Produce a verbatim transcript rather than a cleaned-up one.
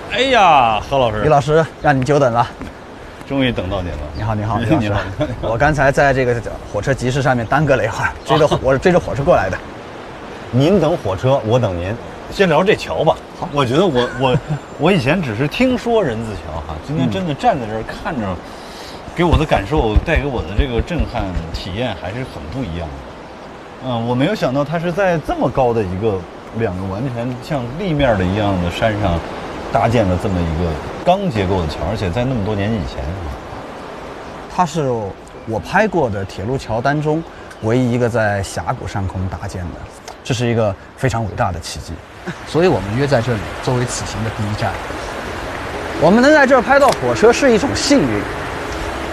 哎呀，何老师， 李老师，让你久等了。 终于等到您了。 你好，你好，李老师。 你好。 我刚才在这个火车集市上面耽搁了一会儿，追着我是追着火车过来的。 您等火车，我等您。先聊这桥吧。 好， 我觉得我我我以前只是听说人字桥哈，今天真的站在这儿看着，给我的感受带给我的这个震撼体验还是很不一样的。嗯，我没有想到它是在这么高的一个两个完全像立面的一样的山上搭建了这么一个钢结构的桥，而且在那么多年以前， 它是我拍过的铁路桥单中唯一一个在峡谷上空搭建的，这是一个非常伟大的奇迹。所以我们约在这里作为此行的第一站。我们能在这儿拍到火车是一种幸运。